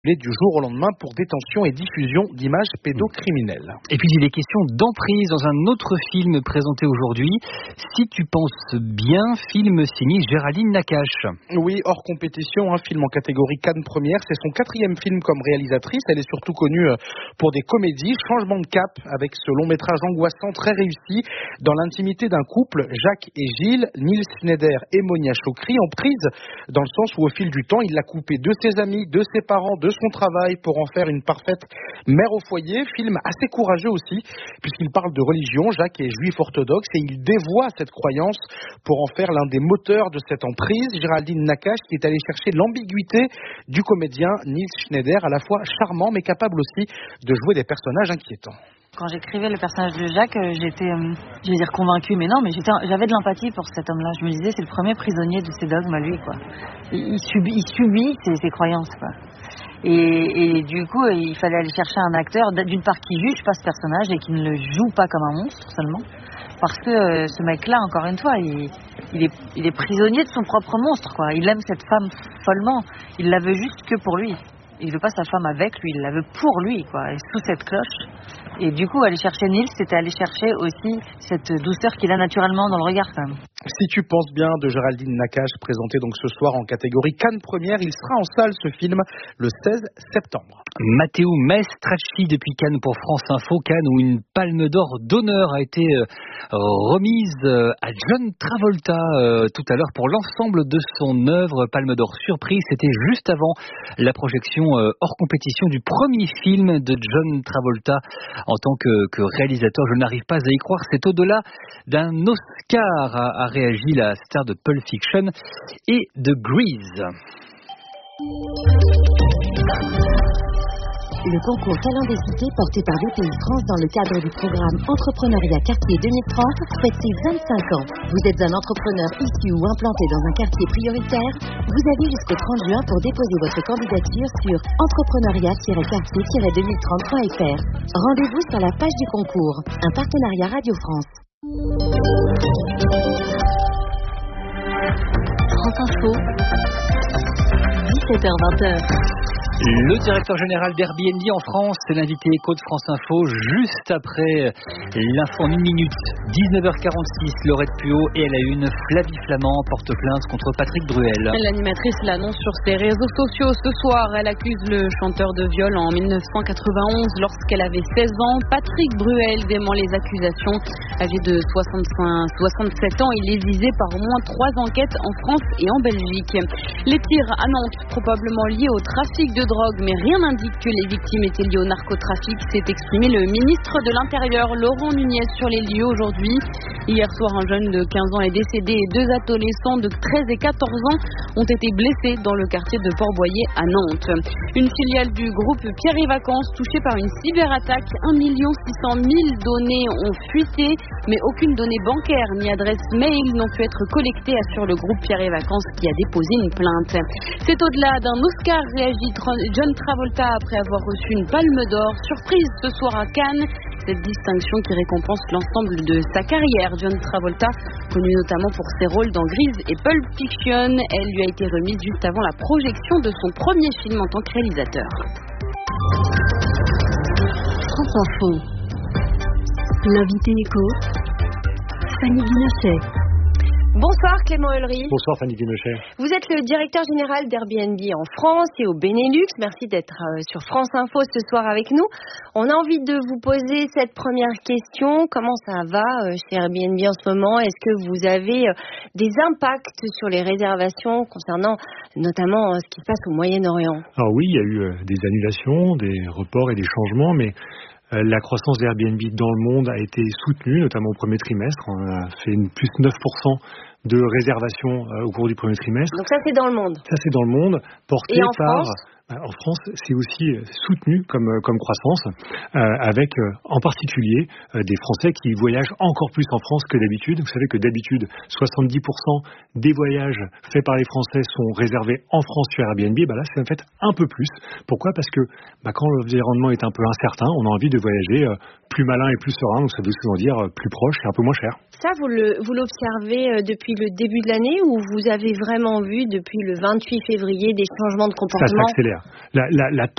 du jour au lendemain pour détention et diffusion d'images pédocriminelles. Et puis il est question d'emprise dans un autre film présenté aujourd'hui. Si tu penses bien, film signé Géraldine Nakache. Oui, hors compétition, un film en catégorie Cannes Première. C'est son 4e film comme réalisatrice. Elle est surtout connue pour des comédies. Changement de cap avec ce long métrage angoissant très réussi. Dans l'intimité d'un couple, Jacques et Gilles, Nils Schneider et Monia Chokri, en prise dans le sens où au fil du temps, il l'a coupé de ses amis, de ses parents, de son travail pour en faire une parfaite mère au foyer. Film assez courageux aussi, puisqu'il parle de religion. Jacques est juif orthodoxe et il dévoie cette croyance pour en faire l'un des moteurs de cette emprise. Géraldine Nakache qui est allée chercher l'ambiguïté du comédien Nils Schneider, à la fois charmant mais capable aussi de jouer des personnages inquiétants. Quand j'écrivais le personnage de Jacques, j'étais, je vais dire convaincue, mais non, mais j'avais de l'empathie pour cet homme-là. Je me disais, c'est le premier prisonnier de ses dogmes à lui, quoi. Il subit ses croyances, quoi. Et du coup, il fallait aller chercher un acteur, d'une part, qui juge pas ce personnage et qui ne le joue pas comme un monstre seulement. Parce que ce mec-là, encore une fois, il est prisonnier de son propre monstre, quoi. Il aime cette femme follement. Il la veut juste que pour lui. Il veut pas sa femme avec lui, il la veut pour lui, quoi. Et sous cette cloche. Et du coup, aller chercher Nils, c'était aller chercher aussi cette douceur qu'il a naturellement dans le regard, quand même. Si tu penses bien, de Géraldine Nakache, présenté donc ce soir en catégorie Cannes Première. Il sera en salle, ce film, le 16 septembre. Matteo Maestracchi depuis Cannes pour France Info. Cannes où une palme d'or d'honneur a été remise à John Travolta tout à l'heure pour l'ensemble de son œuvre. Palme d'or surprise, c'était juste avant la projection hors compétition du premier film de John Travolta en tant que réalisateur. Je n'arrive pas à y croire, c'est au-delà d'un Oscar, a réagi la star de Pulp Fiction et de Grease. Le concours Talent des cités porté par BPI France dans le cadre du programme Entrepreneuriat Quartier 2030 fête ses 25 ans. Vous êtes un entrepreneur issu ou implanté dans un quartier prioritaire? Vous avez jusqu'au 30 juin pour déposer votre candidature sur entrepreneuriat-quartier-2030.fr. Rendez-vous sur la page du concours. Un partenariat Radio France. France Info, 17h-20h. Le directeur général d'Airbnb en France, c'est l'invité écho de France Info, juste après l'info en 1 minute, 19h46, Laurette Puot et elle a une Flavie Flamand porte plainte contre Patrick Bruel. L'animatrice l'annonce sur ses réseaux sociaux ce soir. Elle accuse le chanteur de viol en 1991 lorsqu'elle avait 16 ans. Patrick Bruel dément les accusations. Âgé de 67 ans, il est visé par au moins 3 enquêtes en France et en Belgique. Les tirs à Nantes, probablement liés au trafic de drogue, mais rien n'indique que les victimes étaient liées au narcotrafic, s'est exprimé le ministre de l'Intérieur, Laurent Nunez, sur les lieux aujourd'hui. Hier soir, un jeune de 15 ans est décédé et 2 adolescents de 13 et 14 ans ont été blessés dans le quartier de Port-Boyer à Nantes. Une filiale du groupe Pierre et Vacances touchée par une cyberattaque. 1 600 000 données ont fuité, mais aucune donnée bancaire ni adresse mail n'ont pu être collectées, assure le groupe Pierre et Vacances qui a déposé une plainte. C'est au-delà d'un Oscar, réagit John Travolta après avoir reçu une palme d'or. Surprise ce soir à Cannes. Cette distinction qui récompense l'ensemble de sa carrière. John Travolta, connu notamment pour ses rôles dans Grease et Pulp Fiction, elle lui a été remise juste avant la projection de son premier film en tant que réalisateur. France Info. L'invité écho, Fanny Guinochet. Bonsoir Clément Ulry. Bonsoir Fanny Guinochet. Vous êtes le directeur général d'Airbnb en France et au Benelux. Merci d'être sur France Info ce soir avec nous. On a envie de vous poser cette première question. Comment ça va chez Airbnb en ce moment? Est-ce que vous avez des impacts sur les réservations concernant notamment ce qui se passe au Moyen-Orient? Alors oui, il y a eu des annulations, des reports et des changements, mais la croissance d'Airbnb dans le monde a été soutenue, notamment au premier trimestre. On a fait une plus 9% de réservations au cours du premier trimestre. Donc ça, c'est dans le monde. Ça, c'est dans le monde, porté et en par... France ? En France, c'est aussi soutenu comme croissance, avec en particulier des Français qui voyagent encore plus en France que d'habitude. Vous savez que d'habitude, 70% des voyages faits par les Français sont réservés en France sur Airbnb. Là, c'est en fait un peu plus. Pourquoi ? Parce que quand l'environnement est un peu incertain, on a envie de voyager plus malin et plus serein. Donc ça veut souvent dire plus proche et un peu moins cher. Ça, vous l'observez depuis le début de l'année ou vous avez vraiment vu depuis le 28 février des changements de comportement ? Ça s'accélère. La